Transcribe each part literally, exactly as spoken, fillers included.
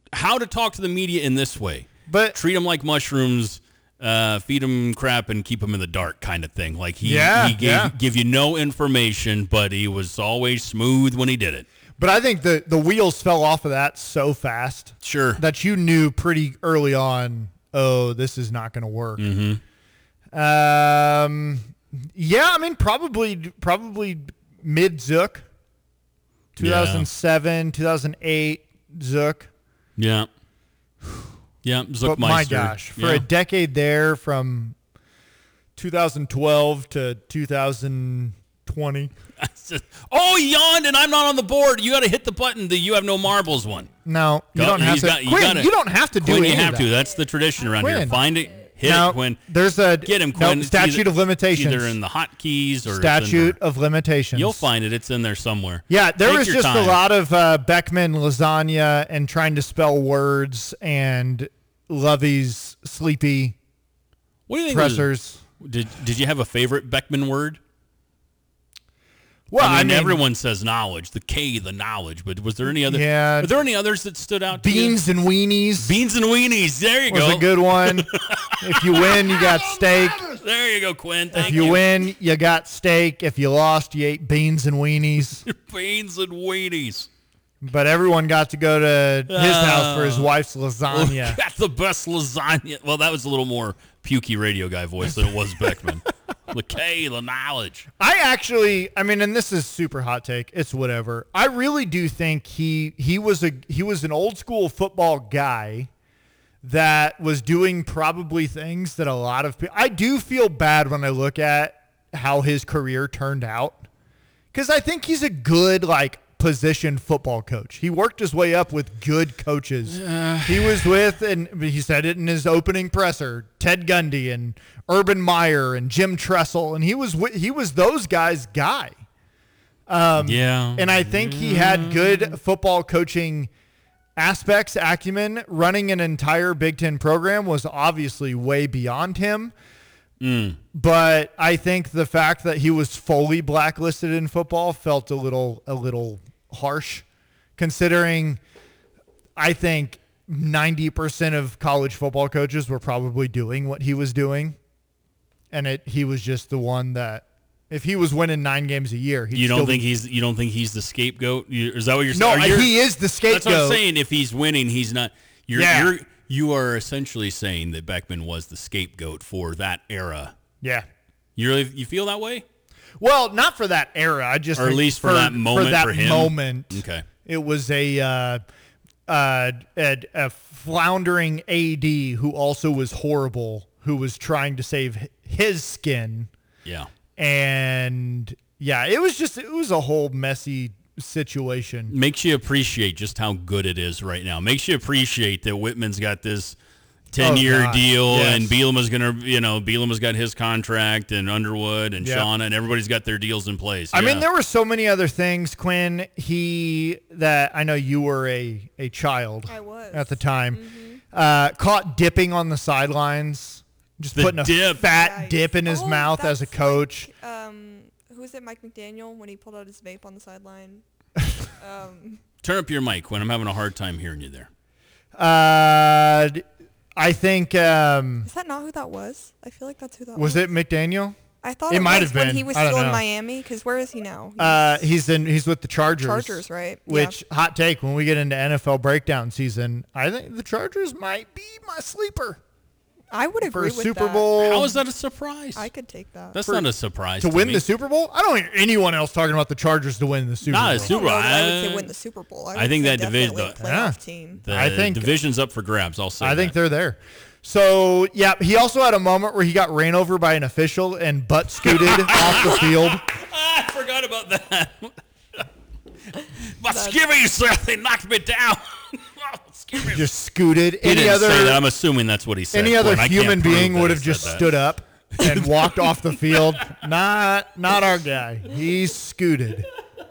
how to talk to the media in this way. But treat them like mushrooms, uh, feed them crap, and keep them in the dark kind of thing. Like he, yeah, he gave yeah. give you no information, but he was always smooth when he did it. But I think the, the wheels fell off of that so fast. Sure. That you knew pretty early on, oh, this is not going to work. Mm-hmm. Um, yeah, I mean, probably probably mid-Zook. two thousand seven, yeah. two thousand eight, Zook. Yeah. Yeah, Zook But my gosh, for yeah. a decade there from two thousand twelve to two thousand twenty. Oh, he yawned, and I'm not on the board. You got to hit the button. The you have no marbles one. No, you Go, don't have to. Got, you, Quinn, gotta, you don't have to do Quinn, it. You have that. to. That's the tradition around Quinn. here. Find it, hit now, it, Quinn. There's a get him, Quinn. No, statute either, of limitations. Either in the hotkeys or statute of limitations. You'll find it. It's in there somewhere. Yeah, there Take was your just time. a lot of uh, Beckman lasagna and trying to spell words and Lovey's sleepy what do you think pressers. Was, did Did you have a favorite Beckman word? Well, I mean, I mean, everyone says knowledge, the K, the knowledge, but was there any other? Yeah. Were there any others that stood out to Beans you? and weenies. Beans and weenies. There you was go. a good one. If you win, you got steak. There you go, Quinn. Thank if you, you win, you got steak. If you lost, you ate beans and weenies. Beans and weenies. But everyone got to go to his Uh, house for his wife's lasagna. Got the best lasagna. Well, that was a little more pukey radio guy voice than it was Beckman. The K, the knowledge. I actually, I mean, and this is super hot take. It's whatever. I really do think he he was a he was an old school football guy that was doing probably things that a lot of people. I do feel bad when I look at how his career turned out because I think he's a good like position football coach. He worked his way up with good coaches. Uh, he was with, and he said it in his opening presser, Ted Gundy and Urban Meyer and Jim Tressel, and he was he was those guys' guy. Um, yeah, and I think he had good football coaching aspects, acumen. Running an entire Big Ten program was obviously way beyond him. Mm. But I think the fact that he was fully blacklisted in football felt a little a little harsh, considering I think ninety percent of college football coaches were probably doing what he was doing. And it he was just the one that, if he was winning nine games a year, he'd you don't still think be, he's you don't think he's the scapegoat? You, is that what you're no, saying? No, he is the scapegoat. That's what I'm saying. If he's winning, he's not. You're, Yeah. you're you are essentially saying that Beckman was the scapegoat for that era. Yeah. You really you feel that way? Well, not for that era. I just or at think least for, that moment for that for him. moment. Okay. It was a uh, uh, a, a floundering A D who also was horrible, who was trying to save his skin. Yeah. And yeah, it was just it was a whole messy situation. Makes you appreciate just how good it is right now. Makes you appreciate that Whitman's got this ten-year oh, deal, yes. and Bielema's gonna, you know, Bielema's got his contract, and Underwood and yeah. Shauna, and everybody's got their deals in place. I yeah. mean, there were so many other things, Quinn. He that I know you were a a child. I was at the time. Mm-hmm. Uh, caught dipping on the sidelines, just The putting a dip. fat Nice. dip in his Oh, mouth as a that's coach. Like, um, who was it? Mike McDaniel when he pulled out his vape on the sideline. um, Turn up your mic when I'm having a hard time hearing you there. Uh, I think um, is that not who that was? I feel like that's who that was. was. it McDaniel? I thought It it, might was have when been. he was I don't still in know. Miami. Because where is he now? He's Uh, he's in. He's with the Chargers. Chargers, right? Which hot take when we get into N F L breakdown season, I think the Chargers might be my sleeper I would for agree a with Super that. Bowl. How is that a surprise? I could take that. That's for- not a surprise to to win me. the Super Bowl? I don't hear anyone else talking about the Chargers to win the Super Not a Bowl. I Super don't know that I would I- say win the Super Bowl. I, I would think say that division- definitely a Yeah. playoff team. The I think- division's up for grabs. I'll say I think that. they're there. So, yeah, he also had a moment where he got ran over by an official and butt scooted off the field. Ah, I forgot about that. My skivvies, they knocked me down. Skivvies. Just scooted. He Any didn't other say that. I'm assuming that's what he said. any other Glenn. I can't human prove being that would he have said just that. stood up and walked off the field. Not not our guy. He scooted.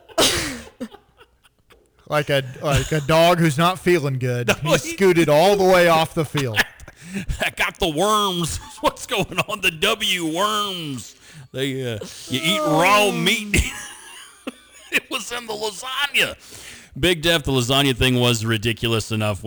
Like a like a dog who's not feeling good. He he- scooted all the way off the field. I got the worms. What's going on? The W worms. They uh, you eat raw meat. It was in the lasagna. Big Def, the lasagna thing was ridiculous enough.